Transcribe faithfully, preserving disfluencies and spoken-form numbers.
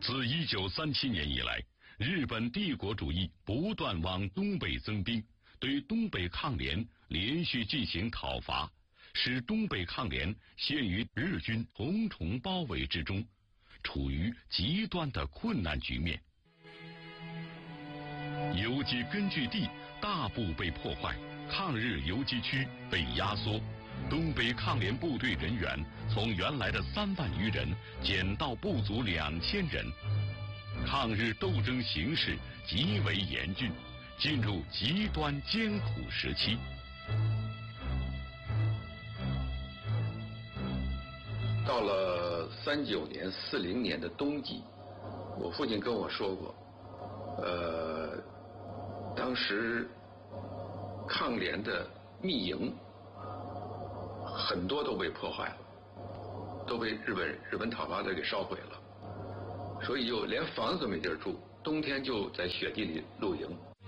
自一九三七年以来，日本帝国主义不断往东北增兵，对东北抗联连续进行讨伐，使东北抗联陷于日军重重包围之中，处于极端的困难局面。游击根据地大部被破坏，抗日游击区被压缩，东北抗联部队人员从原来的三万余人减到不足两千人，抗日斗争形势极为严峻，进入极端艰苦时期。 到了三九年、四零年的冬季，我父亲跟我说过，呃，当时抗联的密营很多都被破坏了，都被日本日本讨伐者给烧毁了，所以就连房子没地儿住，冬天就在雪地里露营。